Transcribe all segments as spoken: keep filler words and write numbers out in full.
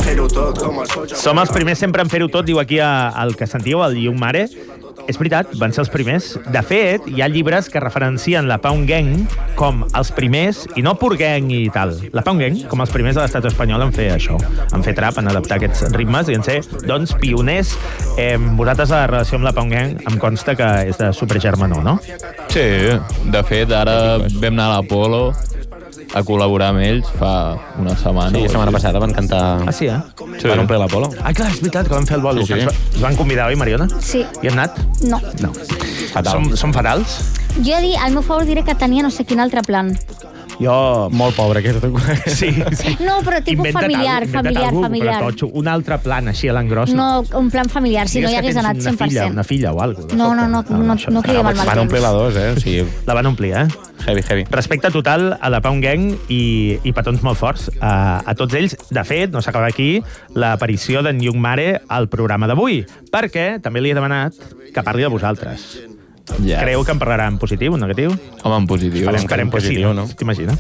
fer-ho tot com els sols. Som els primers sempre en fer-ho tot, diu aquí a, el que sentiu, el Llum Mare. És veritat, van ser els primers. De fet, hi ha llibres que referencien la Pound Gang com els primers, i no Pur Gang i tal. La Pound Gang com els primers de l'estat espanyol en fer això, en fer trap, en adaptar aquests ritmes i en ser, doncs, pioners. Eh, vosaltres, la relació amb la Pound Gang em consta que és de supergermanor, no? Sí, de fet, ara vam anar a l'Apolo a col·laborar amb ells fa una setmana. Sí, la setmana passada van cantar... Ah, sí, eh? Sí. Van omplir l'Apolo. Ah, clar, és veritat que van fer el bolo. Sí, sí. Que ens, va, ens van convidar, oi, Mariona? Sí. I han anat? No. No. Fatal. Som, som fatals? Jo he dit, al meu favor diré que tenia no sé quin altre plan. Jo... Molt pobre, aquest. Sí, sí. No, però tipus Inventa't familiar, algú, inventa't familiar, algú, familiar. Però totxo, un altre plan, així a l'engròs. No, un plan familiar, si no hi hagués anat cent per cent. Una filla, una filla o alguna cosa. No, no, no, no, no, no cridem al mal Van omplir temps. la dos, eh? O sigui, La van omplir, eh? heavy, heavy. Respecte total a la Pound Gang i, i petons molt forts a, a tots ells. De fet, no s'acaba aquí l'aparició d'en Llum Mare al programa d'avui, perquè també li he demanat que parli de vosaltres. Yeah. Creu que en parlarà en positiu o en negatiu? Home, en positiu. Esperem, esperem que sí, positiu, no? no? T'imagines?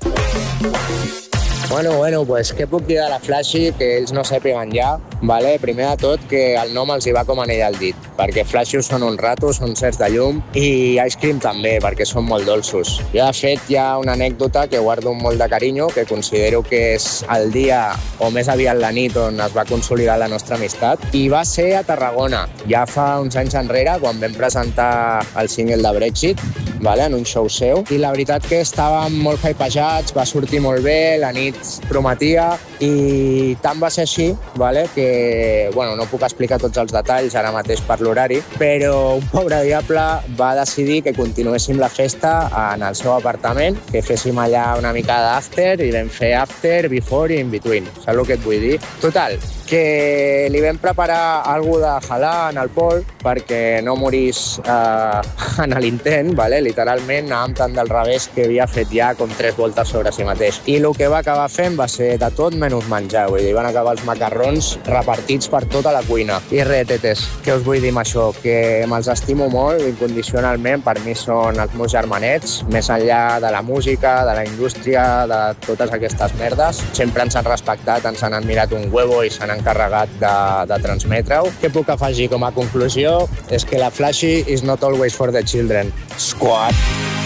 Bueno, bueno, pues què puc dir de la Flashy que ells no sàpiguen ja? Vale? Primer de tot, que el nom els hi va com anell al dit, perquè Flashy són un rato, són certs de llum, i Ice Cream també, perquè són molt dolços. Jo, de fet, hi ha una anècdota que guardo amb molt de carinyo, que considero que és el dia, o més aviat la nit, on es va consolidar la nostra amistat, i va ser a Tarragona, ja fa uns anys enrere, quan vam presentar el single de Brexit, vale? En un show seu, i la veritat que estàvem molt hypejats, va sortir molt bé, la nit prometia, i tant va ser així, vale? Que bueno, no puc explicar tots els detalls ara mateix per l'horari, però un pobre diable va decidir que continuéssim la festa en el seu apartament, que féssim allà una mica d'after, i vam fer after, before i in between. Saps el que et vull dir? Total, que li vam preparar alguna de halar en el Pol perquè no morís eh, en l'intent, vale? Literalment anàvem tant del revés que havia fet ja com tres voltes sobre si mateix. I el que va acabar fent va ser de tot menys menjar, vull dir, van acabar els macarrons repartits per tota la cuina. I res, tetes, què us vull dir amb això? Que me'ls estimo molt, incondicionalment, per mi són els meus germanets, més enllà de la música, de la indústria, de totes aquestes merdes. Sempre ens han respectat, ens han admirat un huevo i s'han encarregat de, de transmetre-ho. Què puc afegir com a conclusió? És que la Flashy is not always for the children. Squad!